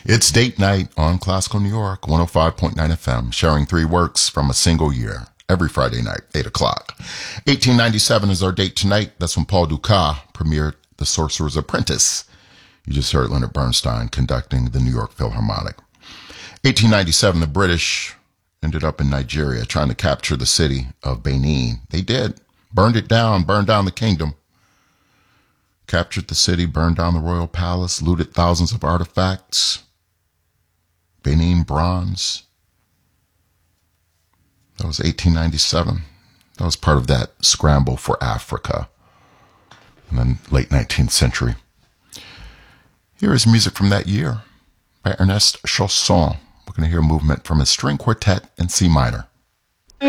It's date night on Classical New York, 105.9 FM, sharing three works from a single year. Every Friday night, 8 o'clock. 1897 is our date tonight. That's when Paul Dukas premiered The Sorcerer's Apprentice. You just heard Leonard Bernstein conducting the New York Philharmonic. 1897, the British ended up in Nigeria trying to capture the city of Benin. They did. Burned it down, burned down the kingdom. Captured the city, burned down the royal palace, looted thousands of artifacts. Benin bronze. That was 1897. That was part of that scramble for Africa in the late 19th century. Here is music from that year by Ernest Chausson. We're going to hear a movement from his string quartet in C minor.